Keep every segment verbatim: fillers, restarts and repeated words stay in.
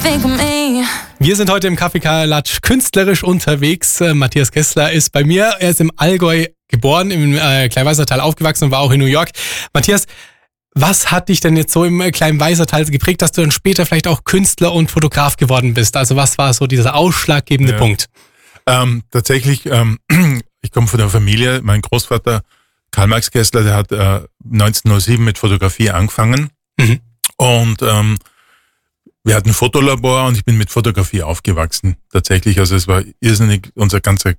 think of me. Wir sind heute im Café Kalatsch künstlerisch unterwegs. Äh, Matthias Gessler ist bei mir. Er ist im Allgäu geboren, im äh, Kleinweisertal aufgewachsen und war auch in New York. Matthias, was hat dich denn jetzt so im Kleinweisertal geprägt, dass du dann später vielleicht auch Künstler und Fotograf geworden bist? Also was war so dieser ausschlaggebende ja. Punkt? Ähm, tatsächlich, ähm, ich komme von der Familie. Mein Großvater Karl-Max Gessler, der hat äh, neunzehnhundertsieben mit Fotografie angefangen. Mhm. Und ähm, wir hatten ein Fotolabor und ich bin mit Fotografie aufgewachsen. Tatsächlich, also es war irrsinnig, unser ganzer,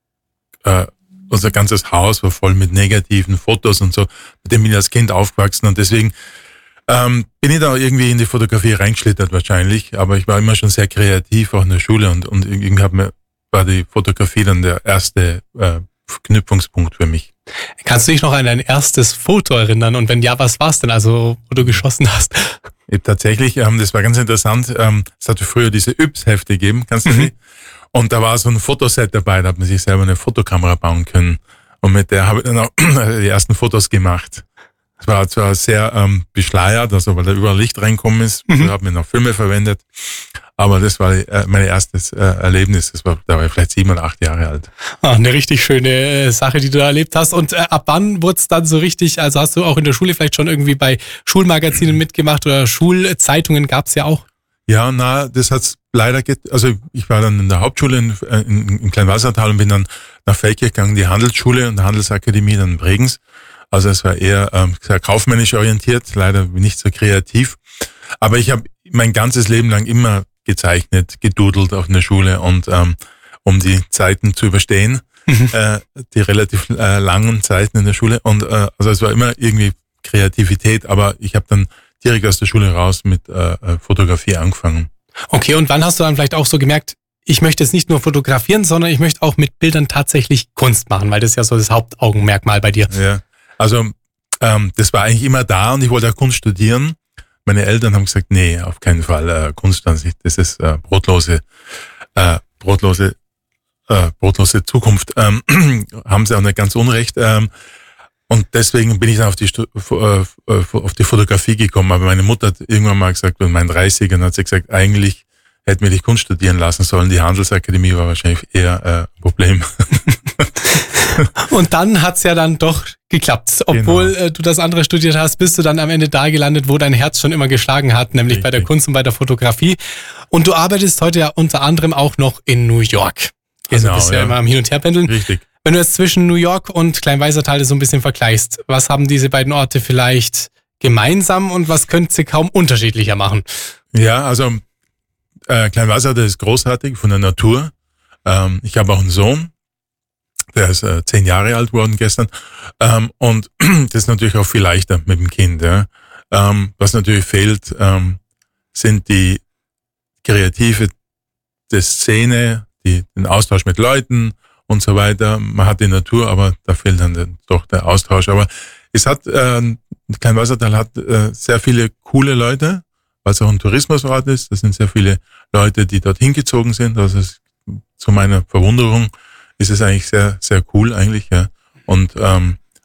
äh, unser ganzes Haus war voll mit negativen Fotos und so. Mit dem bin ich als Kind aufgewachsen und deswegen ähm, bin ich da irgendwie in die Fotografie reingeschlittert wahrscheinlich. Aber ich war immer schon sehr kreativ, auch in der Schule und, und irgendwie hat mir, war die Fotografie dann der erste äh, Knüpfungspunkt für mich. Kannst du dich noch an dein erstes Foto erinnern? Und wenn ja, was war es denn, also wo du geschossen hast? Tatsächlich, ähm, das war ganz interessant. Ähm, es hatte früher diese Yps-Hefte gegeben, kannst du mhm. die? Und da war so ein Fotoset dabei, da hat man sich selber eine Fotokamera bauen können. Und mit der habe ich dann auch die ersten Fotos gemacht. Es war zwar sehr ähm, beschleiert, also weil da überall Licht reinkommen ist. Mhm. Da haben wir noch Filme verwendet. Aber das war äh, mein erstes äh, Erlebnis. Das war, da war ich vielleicht sieben oder acht Jahre alt. Ah, eine richtig schöne äh, Sache, die du da erlebt hast. Und äh, ab wann wurde es dann so richtig, also hast du auch in der Schule vielleicht schon irgendwie bei Schulmagazinen mitgemacht oder Schulzeitungen gab es ja auch? Ja, na, das hat's leider, get- also ich war dann in der Hauptschule in, in, in Kleinweisertal und bin dann nach Feldkirch gegangen, die Handelsschule und die Handelsakademie dann in Bregenz. Also es war eher ähm, sehr kaufmännisch orientiert, leider nicht so kreativ. Aber ich habe mein ganzes Leben lang immer gezeichnet, gedudelt auf der Schule und ähm, um die Zeiten zu überstehen, mhm. äh, die relativ äh, langen Zeiten in der Schule. Und äh, also es war immer irgendwie Kreativität, aber ich habe dann direkt aus der Schule raus mit äh, Fotografie angefangen. Okay, und wann hast du dann vielleicht auch so gemerkt, ich möchte jetzt nicht nur fotografieren, sondern ich möchte auch mit Bildern tatsächlich Kunst machen, weil das ist ja so das Hauptaugenmerkmal bei dir. Ja, also ähm, das war eigentlich immer da und ich wollte auch Kunst studieren. Meine Eltern haben gesagt, nee, auf keinen Fall äh, Kunst an sich, das ist äh, brotlose, äh, brotlose, äh, brotlose Zukunft. Ähm, haben sie auch nicht ganz unrecht. Ähm, und deswegen bin ich dann auf die äh, auf die Fotografie gekommen. Aber meine Mutter hat irgendwann mal gesagt, in meinen dreißigern hat sie gesagt, eigentlich hätten wir dich Kunst studieren lassen sollen. Die Handelsakademie war wahrscheinlich eher äh, ein Problem. Und dann hat's ja dann doch geklappt. Obwohl genau. äh, du das andere studiert hast, bist du dann am Ende da gelandet, wo dein Herz schon immer geschlagen hat, nämlich Richtig. Bei der Kunst und bei der Fotografie. Und du arbeitest heute ja unter anderem auch noch in New York. Also genau, bist ja, ja immer am Hin- und Herpendeln. Richtig. Wenn du jetzt zwischen New York und Kleinweisertal so ein bisschen vergleichst, was haben diese beiden Orte vielleicht gemeinsam und was könnte sie kaum unterschiedlicher machen? Ja, also äh, Kleinweisertal ist großartig von der Natur. Ähm, ich habe auch einen Sohn. Der ist äh, zehn Jahre alt geworden gestern. Ähm, und das ist natürlich auch viel leichter mit dem Kind. Ja. Ähm, was natürlich fehlt, ähm, sind die kreative die Szene, die, den Austausch mit Leuten und so weiter. Man hat die Natur, aber da fehlt dann der, doch der Austausch. Aber es hat, äh, Kleinweisertal hat äh, sehr viele coole Leute, weil es auch ein Tourismusort ist. Das sind sehr viele Leute, die dort hingezogen sind. Also es, zu meiner Verwunderung ist es eigentlich sehr, sehr cool eigentlich, ja. Und ähm,